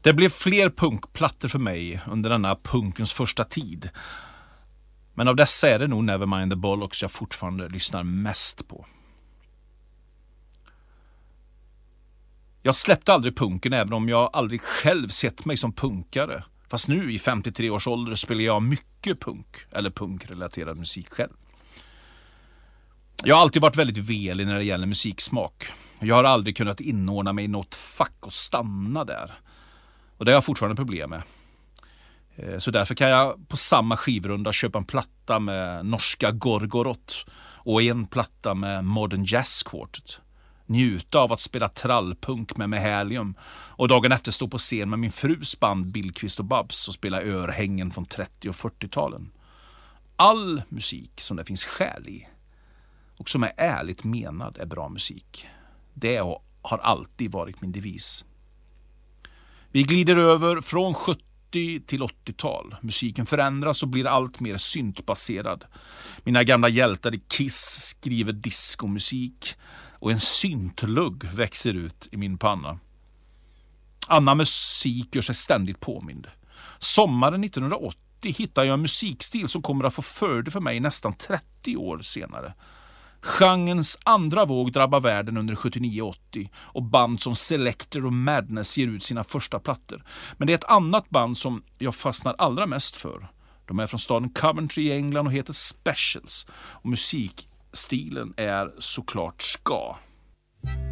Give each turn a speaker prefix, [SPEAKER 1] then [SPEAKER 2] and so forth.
[SPEAKER 1] Det blev fler punkplattor för mig under denna punkens första tid. Men av dessa är det nog Nevermind the Bollocks jag fortfarande lyssnar mest på. Jag släppte aldrig punken även om jag aldrig själv sett mig som punkare. Fast nu i 53 års ålder spelar jag mycket punk eller punkrelaterad musik själv. Jag har alltid varit väldigt velig när det gäller musiksmak. Jag har aldrig kunnat inordna mig i något fack och stanna där. Och det har jag fortfarande problem med. Så därför kan jag på samma skivrunda köpa en platta med norska Gorgorot och en platta med Modern Jazz Quartet. Njuta av att spela trallpunk med Helium och dagen efter stå på scen med min frus band Billqvist och Babs och spela örhängen från 30- och 40-talen. All musik som det finns själ i och som är ärligt menad är bra musik. Det har alltid varit min devis. Vi glider över från 70 till 80-tal. Musiken förändras och blir allt mer syntbaserad. Mina gamla hjältar i Kiss skriver diskomusik och en syntlugg växer ut i min panna. Annan musik gör sig ständigt påmind. Sommaren 1980 hittar jag en musikstil som kommer att få följder för mig nästan 30 år senare. Genrens andra våg drabbar världen under 79-80 och band som Selector och Madness ger ut sina första plattor. Men det är ett annat band som jag fastnar allra mest för. De är från staden Coventry i England och heter Specials och musikstilen är såklart ska.